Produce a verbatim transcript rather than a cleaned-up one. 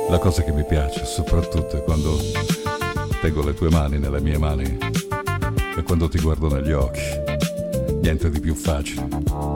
La cosa che mi piace soprattutto è quando tengo le tue mani nelle mie mani e quando ti guardo negli occhi. Niente di più facile.